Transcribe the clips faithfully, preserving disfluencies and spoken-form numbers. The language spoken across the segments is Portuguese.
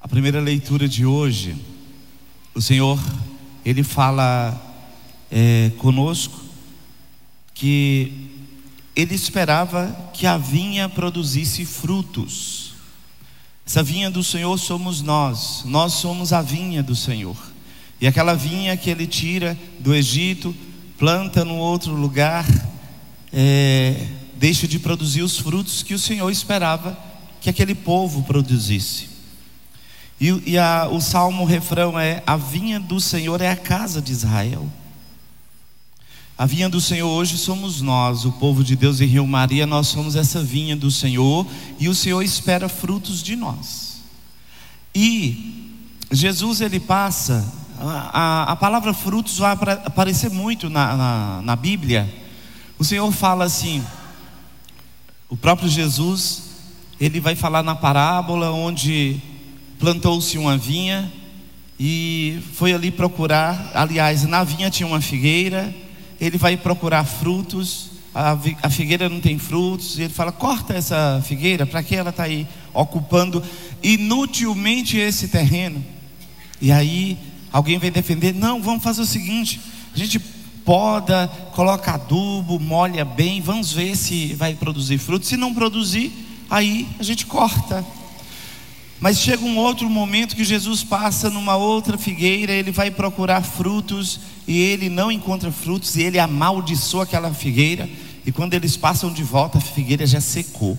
primeira leitura de hoje, o Senhor, Ele fala é, conosco que Ele esperava que a vinha produzisse frutos. Essa vinha do Senhor somos nós, nós somos a vinha do Senhor. E aquela vinha que Ele tira do Egito, planta num outro lugar, é, deixa de produzir os frutos que o Senhor esperava que aquele povo produzisse. E, e a, o salmo, o refrão é: a vinha do Senhor é a casa de Israel. A vinha do Senhor hoje somos nós, o povo de Deus em Rio Maria. Nós somos essa vinha do Senhor, e o Senhor espera frutos de nós. E Jesus, ele passa, a, a, a palavra frutos vai aparecer muito na, na, na Bíblia. O Senhor fala assim, o próprio Jesus, ele vai falar na parábola onde plantou-se uma vinha e foi ali procurar. Aliás, na vinha tinha uma figueira. Ele vai procurar frutos. A, a figueira não tem frutos. E ele fala: corta essa figueira, para que ela está aí ocupando inutilmente esse terreno? E aí alguém vai defender: não, vamos fazer o seguinte, a gente poda, coloca adubo, molha bem, vamos ver se vai produzir frutos. Se não produzir, aí a gente corta. Mas chega um outro momento que Jesus passa numa outra figueira. Ele vai procurar frutos e ele não encontra frutos, e ele amaldiçoa aquela figueira. E quando eles passam de volta, a figueira já secou.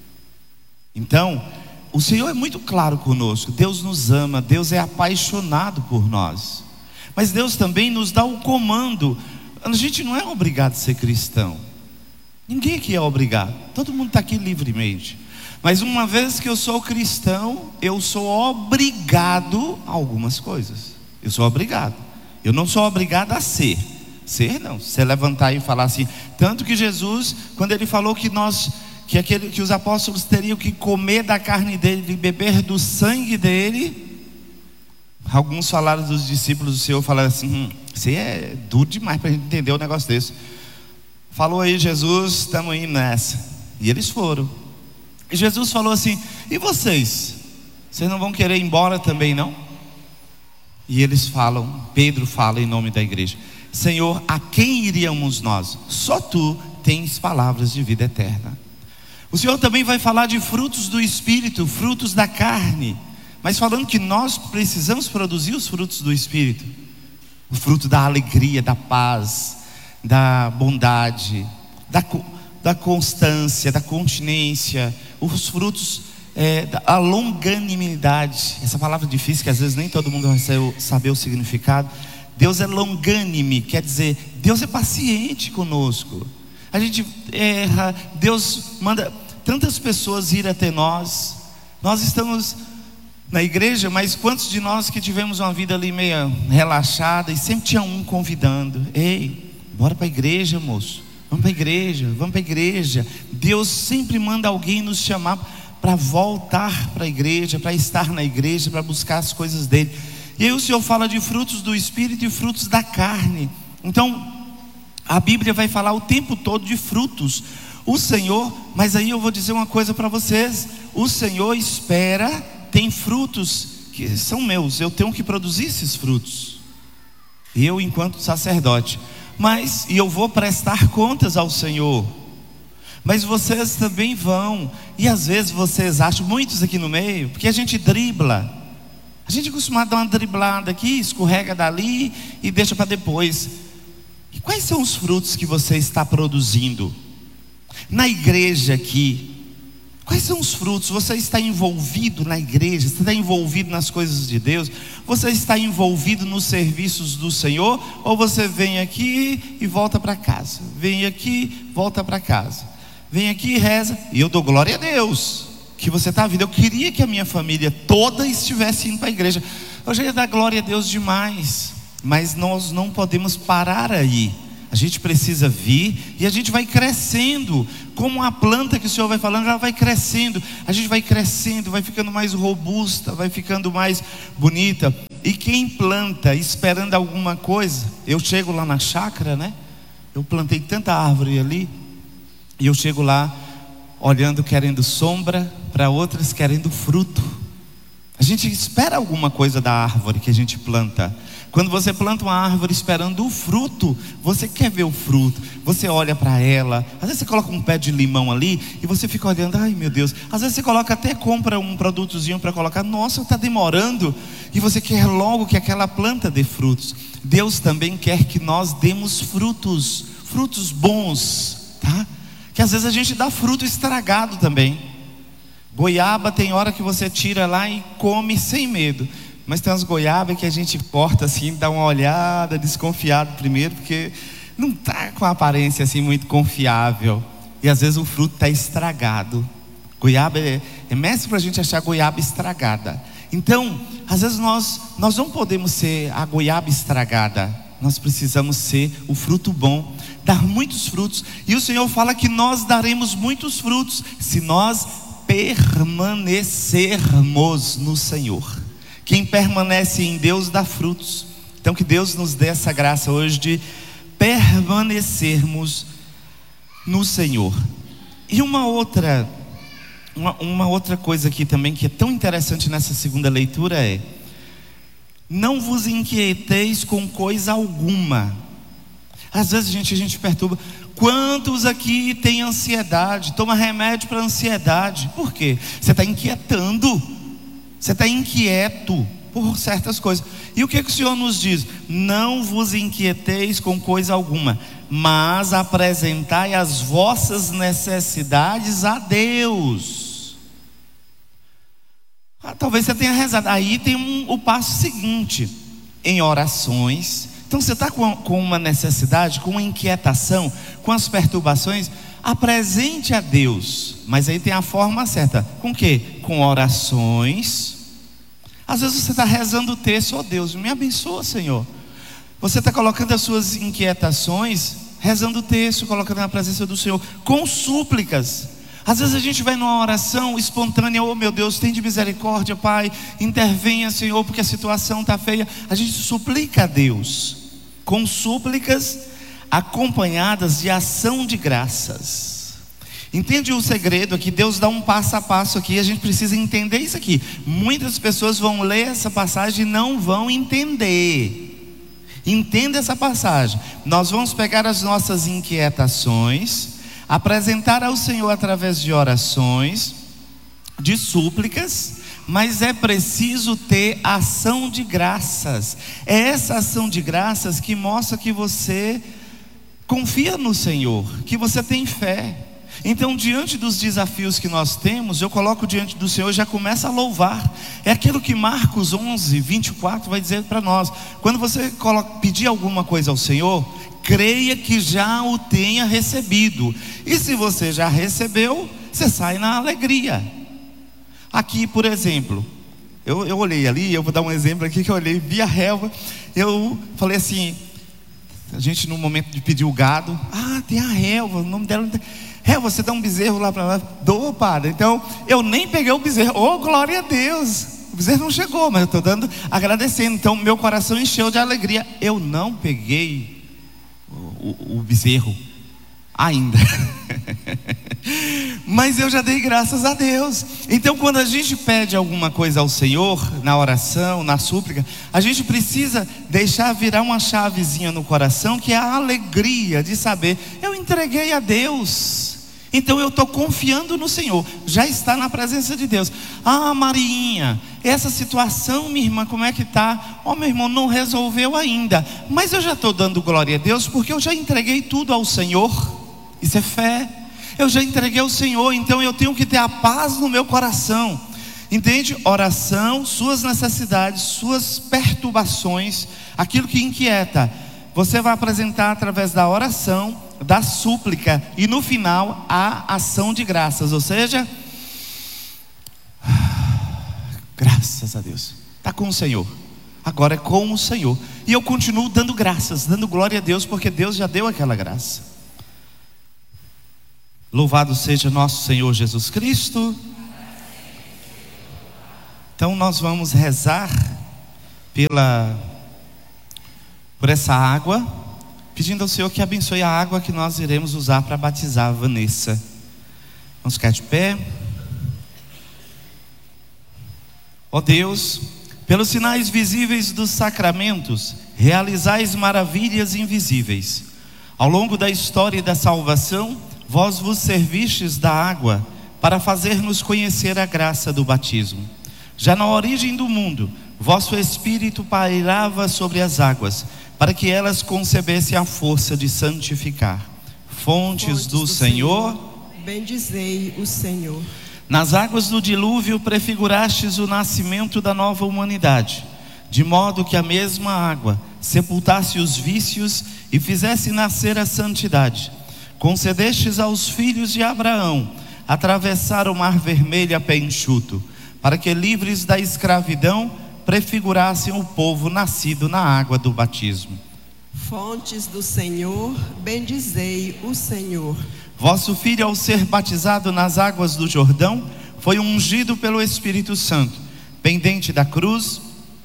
Então, o Senhor é muito claro conosco. Deus nos ama, Deus é apaixonado por nós. Mas Deus também nos dá o comando. A gente não é obrigado a ser cristão. Ninguém aqui é obrigado. Todo mundo está aqui livremente. Mas uma vez que eu sou cristão, eu sou obrigado a algumas coisas. Eu sou obrigado. Eu não sou obrigado a ser. Ser não. Você levantar e falar assim. Tanto que Jesus, quando ele falou que nós, que, aquele, que os apóstolos teriam que comer da carne dele e beber do sangue dele, alguns falaram dos discípulos do Senhor, falaram assim: hum, você é duro demais para a gente entender um negócio desse. Falou aí Jesus, estamos indo nessa. E eles foram. E Jesus falou assim: e vocês? Vocês não vão querer ir embora também, não? E eles falam, Pedro fala em nome da igreja: Senhor, a quem iríamos nós? Só tu tens palavras de vida eterna. O Senhor também vai falar de frutos do Espírito, frutos da carne, mas falando que nós precisamos produzir os frutos do Espírito. O fruto da alegria, da paz, da bondade, da, da constância, da continência, os frutos é, da longanimidade. Essa palavra difícil que às vezes nem todo mundo vai saber o significado. Deus é longânime, quer dizer, Deus é paciente conosco. A gente erra, Deus manda tantas pessoas ir até nós. Nós estamos na igreja, mas quantos de nós que tivemos uma vida ali meio relaxada e sempre tinha um convidando: ei, bora para a igreja, moço, vamos para a igreja, vamos para a igreja. Deus sempre manda alguém nos chamar para voltar para a igreja, para estar na igreja, para buscar as coisas dele. E aí o Senhor fala de frutos do Espírito e frutos da carne. Então a Bíblia vai falar o tempo todo de frutos. O Senhor, mas aí eu vou dizer uma coisa para vocês: o Senhor espera, tem frutos que são meus, eu tenho que produzir esses frutos, eu enquanto sacerdote, mas e eu vou prestar contas ao Senhor. Mas vocês também vão. E às vezes vocês acham, muitos aqui no meio, porque a gente dribla, a gente é acostumado a dar uma driblada aqui, escorrega dali e deixa para depois. E quais são os frutos que você está produzindo na igreja aqui? Quais são os frutos? Você está envolvido na igreja? Você está envolvido nas coisas de Deus? Você está envolvido nos serviços do Senhor? Ou você vem aqui e volta para casa? Vem aqui, volta para casa. Vem aqui e reza. E eu dou glória a Deus que você está vindo. Eu queria que a minha família toda estivesse indo para a igreja. Eu já ia dar glória a Deus demais. Mas nós não podemos parar aí. A gente precisa vir e a gente vai crescendo. Como a planta que o Senhor vai falando, ela vai crescendo. A gente vai crescendo, vai ficando mais robusta, vai ficando mais bonita. E quem planta esperando alguma coisa, eu chego lá na chácara, né? Eu plantei tanta árvore ali, e eu chego lá olhando, querendo sombra, para outras querendo fruto. A gente espera alguma coisa da árvore que a gente planta. Quando você planta uma árvore esperando o fruto, você quer ver o fruto, você olha para ela. Às vezes você coloca um pé de limão ali e você fica olhando, ai meu Deus. Às vezes você coloca, até compra um produtozinho para colocar, nossa, está demorando. E você quer logo que aquela planta dê frutos. Deus também quer que nós demos frutos, frutos bons, tá? Que às vezes a gente dá fruto estragado também. Goiaba tem hora que você tira lá e come sem medo. Mas tem umas goiabas que a gente corta assim, dá uma olhada, desconfiado primeiro, porque não está com a aparência assim muito confiável. E às vezes o fruto está estragado. Goiaba é, é mestre para a gente achar goiaba estragada. Então, às vezes nós, nós não podemos ser a goiaba estragada. Nós precisamos ser o fruto bom, dar muitos frutos. E o Senhor fala que nós daremos muitos frutos se nós permanecermos no Senhor. Quem permanece em Deus dá frutos. Então que Deus nos dê essa graça hoje de permanecermos no Senhor. E uma outra uma, uma outra coisa aqui também que é tão interessante nessa segunda leitura é: não vos inquieteis com coisa alguma. Às vezes a gente, a gente perturba. Quantos aqui tem ansiedade, toma remédio para ansiedade? Por quê? Você está inquietando, você está inquieto por certas coisas. E o que, que o Senhor nos diz? Não vos inquieteis com coisa alguma, mas apresentai as vossas necessidades a Deus. Ah, talvez você tenha rezado. Aí tem um, o passo seguinte: em orações. Então você está com, com uma necessidade, com uma inquietação, com as perturbações, apresente a Deus. Mas aí tem a forma certa. Com o quê? Com orações. Às vezes você está rezando o texto, oh Deus, me abençoa, Senhor. Você está colocando as suas inquietações, rezando o texto, colocando na presença do Senhor, com súplicas. Às vezes a gente vai numa oração espontânea, oh meu Deus, tem de misericórdia, Pai, intervenha, Senhor, porque a situação está feia. A gente suplica a Deus, com súplicas acompanhadas de ação de graças. Entende o segredo aqui? Deus dá um passo a passo aqui. A gente precisa entender isso aqui. Muitas pessoas vão ler essa passagem e não vão entender. Entenda essa passagem. Nós vamos pegar as nossas inquietações, apresentar ao Senhor através de orações, de súplicas, mas é preciso ter ação de graças. É essa ação de graças que mostra que você confia no Senhor, que você tem fé. Então, diante dos desafios que nós temos, eu coloco diante do Senhor e já começo a louvar. É aquilo que Marcos onze, vinte e quatro vai dizer para nós. Quando você coloca, pedir alguma coisa ao Senhor, creia que já o tenha recebido. E se você já recebeu, você sai na alegria. Aqui, por exemplo, eu, eu olhei ali, eu vou dar um exemplo aqui que eu olhei, vi a relva. Eu falei assim, a gente no momento de pedir o gado, ah, tem a relva, o nome dela. Relva, você dá um bezerro lá para lá? Dou, padre. Então, eu nem peguei o bezerro. Oh, glória a Deus. O bezerro não chegou, mas eu estou dando, agradecendo. Então, meu coração encheu de alegria. Eu não peguei o, o, o bezerro ainda. Mas eu já dei graças a Deus. Então quando a gente pede alguma coisa ao Senhor, na oração, na súplica, a gente precisa deixar virar uma chavezinha no coração, que é a alegria de saber, eu entreguei a Deus, então eu estou confiando no Senhor, já está na presença de Deus. Ah, Marinha, essa situação, minha irmã, como é que está? Oh, meu irmão, não resolveu ainda, mas eu já estou dando glória a Deus, porque eu já entreguei tudo ao Senhor. Isso é fé. Eu já entreguei ao Senhor, então eu tenho que ter a paz no meu coração. Entende? Oração, suas necessidades, suas perturbações, aquilo que inquieta, você vai apresentar através da oração, da súplica, e no final a ação de graças. Ou seja, graças a Deus, está com o Senhor, agora é com o Senhor. E eu continuo dando graças, dando glória a Deus, porque Deus já deu aquela graça. Louvado seja nosso Senhor Jesus Cristo. Então nós vamos rezar pela, por essa água, pedindo ao Senhor que abençoe a água que nós iremos usar para batizar a Vanessa. Vamos ficar de pé. Ó Deus, pelos sinais visíveis dos sacramentos, realizais maravilhas invisíveis. Ao longo da história da salvação, vós vos servistes da água para fazer-nos conhecer a graça do batismo. Já na origem do mundo, vosso Espírito pairava sobre as águas, para que elas concebessem a força de santificar. Fontes, Fontes do, do Senhor, Senhor, bendizei o Senhor. Nas águas do dilúvio prefigurastes o nascimento da nova humanidade, de modo que a mesma água sepultasse os vícios e fizesse nascer a santidade. Concedestes aos filhos de Abraão atravessar o mar vermelho a pé enxuto, para que, livres da escravidão, prefigurassem o povo nascido na água do batismo. Fontes do Senhor, bendizei o Senhor. Vosso filho, ao ser batizado nas águas do Jordão, foi ungido pelo Espírito Santo. Pendente da cruz,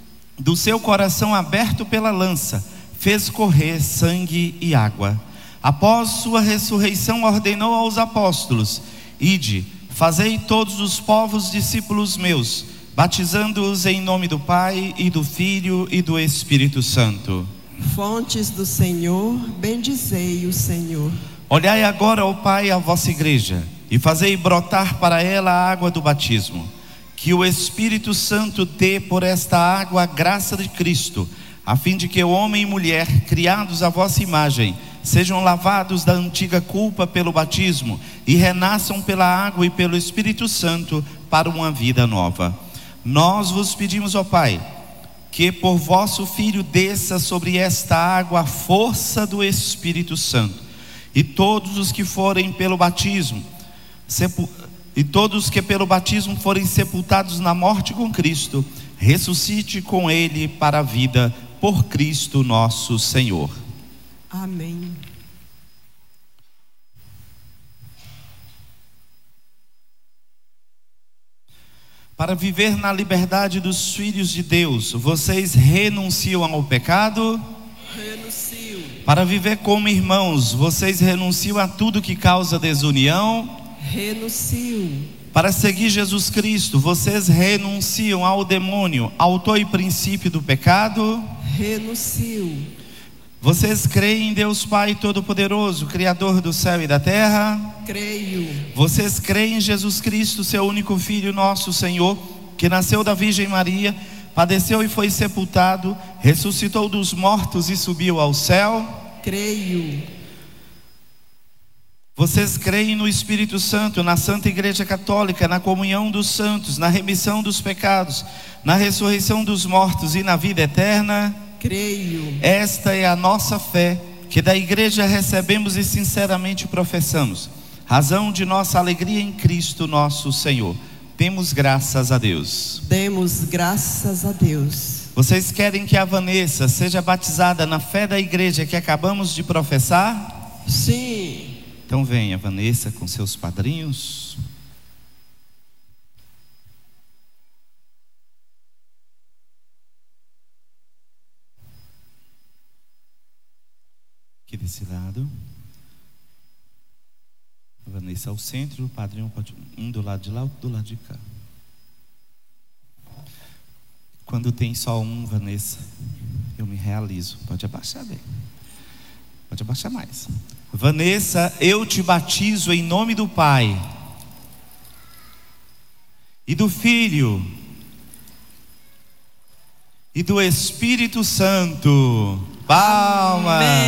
do seu coração aberto pela lança, fez correr sangue e água. Após sua ressurreição, ordenou aos apóstolos: ide, fazei todos os povos discípulos meus, batizando-os em nome do Pai e do Filho e do Espírito Santo. Fontes do Senhor, bendizei o Senhor. Olhai agora, ó Pai, a vossa igreja, e fazei brotar para ela a água do batismo. Que o Espírito Santo dê por esta água a graça de Cristo, a fim de que o homem e mulher, criados à vossa imagem, sejam lavados da antiga culpa pelo batismo e renasçam pela água e pelo Espírito Santo para uma vida nova. Nós vos pedimos, ó Pai, que por vosso Filho desça sobre esta água a força do Espírito Santo, e todos os que forem pelo batismo, sepu... e todos que pelo batismo forem sepultados na morte com Cristo, ressuscite com Ele para a vida, por Cristo nosso Senhor. Amém. Para viver na liberdade dos filhos de Deus, vocês renunciam ao pecado? Renuncio. Para viver como irmãos, vocês renunciam a tudo que causa desunião? Renuncio. Para seguir Jesus Cristo, vocês renunciam ao demônio, autor e princípio do pecado? Renuncio. Vocês creem em Deus Pai Todo-Poderoso, Criador do céu e da terra? Creio. Vocês creem em Jesus Cristo, seu único Filho, nosso Senhor, que nasceu da Virgem Maria, padeceu e foi sepultado, ressuscitou dos mortos e subiu ao céu? Creio. Vocês creem no Espírito Santo, na Santa Igreja Católica, na comunhão dos santos, na remissão dos pecados, na ressurreição dos mortos e na vida eterna? Creio. Esta é a nossa fé, que da Igreja recebemos e sinceramente professamos, razão de nossa alegria em Cristo nosso Senhor. Demos graças a Deus. Demos graças a Deus. Vocês querem que a Vanessa seja batizada na fé da igreja que acabamos de professar? Sim. Então venha, Vanessa, com seus padrinhos. Aqui desse lado. A Vanessa ao centro, o padrinho pode um do lado de lá, outro do lado de cá. Quando tem só um, Vanessa, eu me realizo. Pode abaixar bem. Pode abaixar mais. Vanessa, eu te batizo em nome do Pai e do Filho e do Espírito Santo. Palmas.